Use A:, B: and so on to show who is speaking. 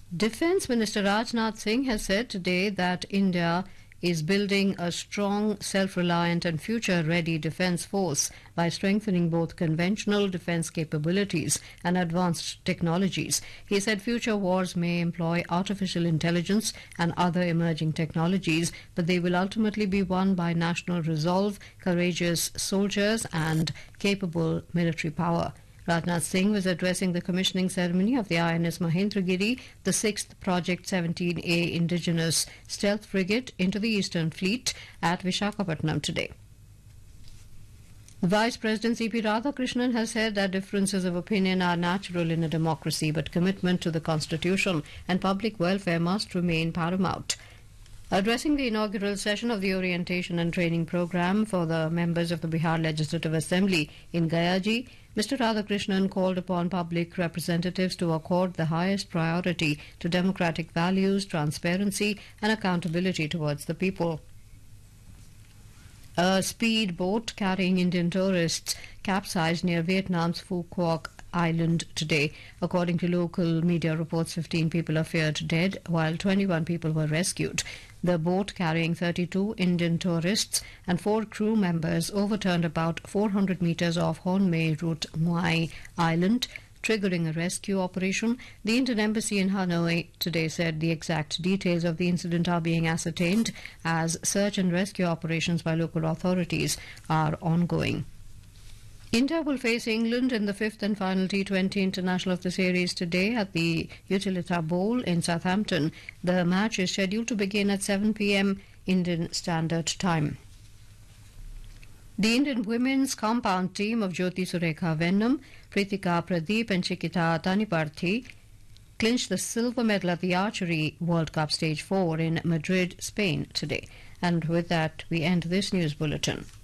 A: Defence Minister Rajnath Singh has said today that India is building a strong, self-reliant and future-ready defence force by strengthening both conventional defence capabilities and advanced technologies. He said future wars may employ artificial intelligence and other emerging technologies, but they will ultimately be won by national resolve, courageous soldiers and capable military power. Rajnath Singh was addressing the commissioning ceremony of the INS Mahendragiri, the 6th Project 17A indigenous stealth frigate into the Eastern Fleet at Visakhapatnam today. Vice President C.P. Radhakrishnan has said that differences of opinion are natural in a democracy, but commitment to the Constitution and public welfare must remain paramount. Addressing the inaugural session of the Orientation and Training Programme for the members of the Bihar Legislative Assembly in Gayaji, Mr. Radhakrishnan called upon public representatives to accord the highest priority to democratic values, transparency and accountability towards the people. A speedboat carrying Indian tourists capsized near Vietnam's Phu Quoc Island today. According to local media reports, 15 people are feared dead, while 21 people were rescued. The boat carrying 32 Indian tourists and 4 crew members overturned about 400 meters off Hon May Route Muai Island, triggering a rescue operation. The Indian Embassy in Hanoi today said the exact details of the incident are being ascertained as search and rescue operations by local authorities are ongoing. India will face England in the 5th and final T20 international of the series today at the Utilita Bowl in Southampton. The match is scheduled to begin at 7 p.m. Indian Standard Time. The Indian women's compound team of Jyoti Surekha Vennam, Pritika Pradeep and Chikita Taniparthi clinched the silver medal at the Archery World Cup Stage 4 in Madrid, Spain today. And with that, we end this news bulletin.